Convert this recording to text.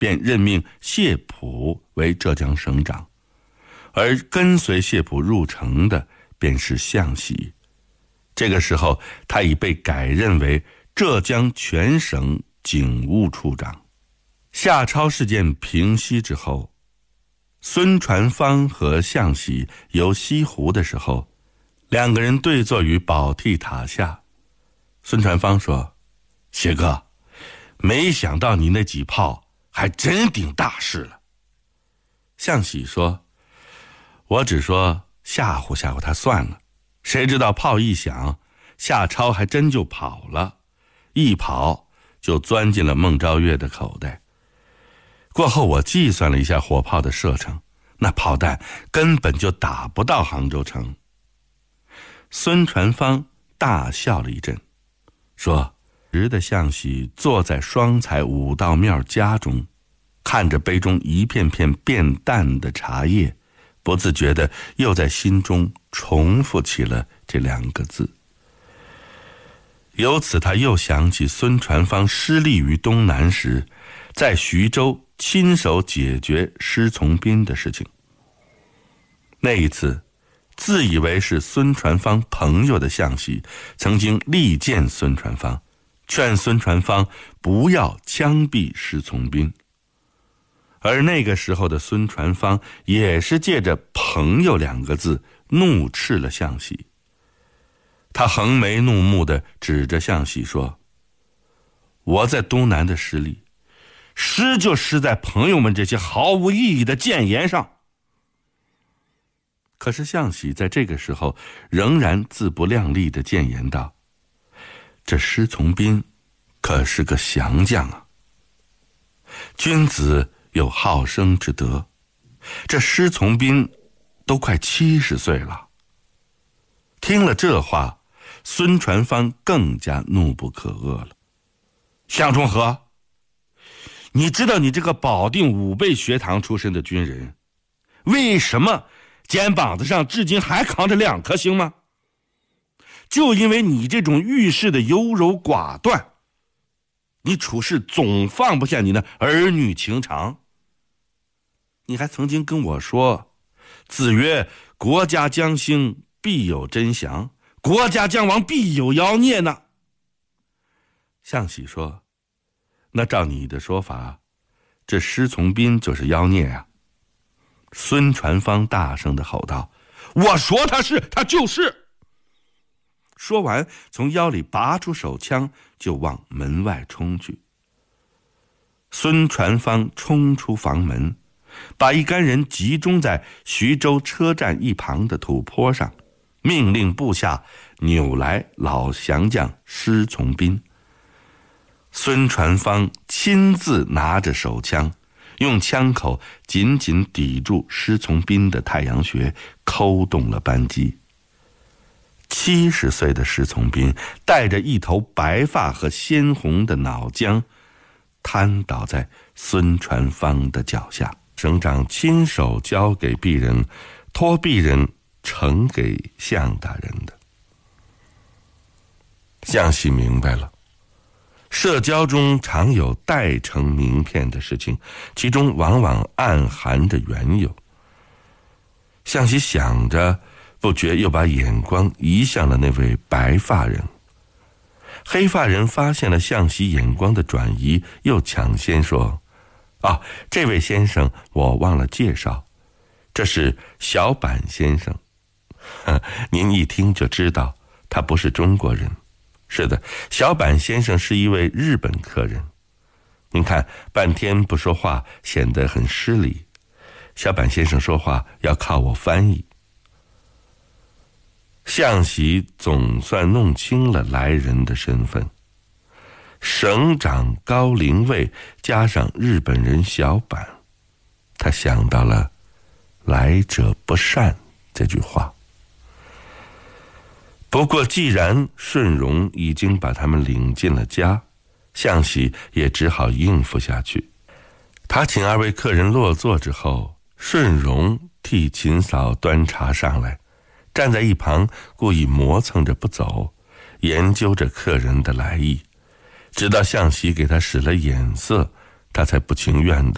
便任命谢普为浙江省长，而跟随谢普入城的便是项喜。这个时候他已被改任为浙江全省警务处长。夏超事件平息之后，孙传芳和项喜游西湖的时候，两个人对坐于宝屉塔下。孙传芳说：“谢哥，没想到你那几炮还真顶大事了。”项喜说：“我只说吓唬吓唬他算了，谁知道炮一响，夏超还真就跑了，一跑就钻进了孟昭月的口袋。过后我计算了一下火炮的射程，那炮弹根本就打不到杭州城。”孙传芳大笑了一阵，说：“时的项喜坐在双彩五道庙家中，看着杯中一片片变淡的茶叶，不自觉地又在心中重复起了这两个字。由此他又想起孙传芳失利于东南时，在徐州亲手解决施从斌的事情。那一次自以为是孙传芳朋友的项喜曾经力荐孙传芳，劝孙传芳不要枪毙施从斌。而那个时候的孙传芳也是借着朋友两个字怒斥了项喜。他横眉怒目地指着项喜说：“我在东南的失利，失就失在朋友们这些毫无意义的谏言上。”可是项喜在这个时候仍然自不量力地谏言道：“这施从斌可是个降将啊，君子有好生之德，这施从斌都快70岁了。”听了这话，孙传芳更加怒不可遏了：“项中和，你知道你这个保定武备学堂出身的军人，为什么肩膀子上至今还扛着2颗星吗？就因为你这种遇事的优柔寡断，你处事总放不下你的儿女情长。你还曾经跟我说，子曰：国家将兴，必有真祥；国家将亡，必有妖孽呢。”项喜说：“那照你的说法，这施从斌就是妖孽啊。”孙传芳大声地吼道：“我说他是，他就是！”说完，从腰里拔出手枪，就往门外冲去。孙传芳冲出房门，把一干人集中在徐州车站一旁的土坡上，命令部下扭来老降将施从斌。孙传芳亲自拿着手枪，用枪口紧紧抵住施从斌的太阳穴，扣动了扳机。70岁的施从斌带着一头白发和鲜红的脑浆，瘫倒在孙传芳的脚下。省长亲手交给鄙人，托鄙人呈给项大人的。项喜明白了，社交中常有代呈名片的事情，其中往往暗含着缘由。项喜想着，不觉又把眼光移向了那位白发人。黑发人发现了项喜眼光的转移，又抢先说：“这位先生我忘了介绍，这是小板先生。您一听就知道他不是中国人。是的，小板先生是一位日本客人。您看半天不说话，显得很失礼。小板先生说话要靠我翻译。”项喜总算弄清了来人的身份，省长高龄卫加上日本人小板，他想到了来者不善这句话。不过既然顺荣已经把他们领进了家，项喜也只好应付下去。他请2位客人落座之后，顺荣替秦嫂端茶上来，站在一旁故意磨蹭着不走，研究着客人的来意，直到项喜给他使了眼色，他才不情愿地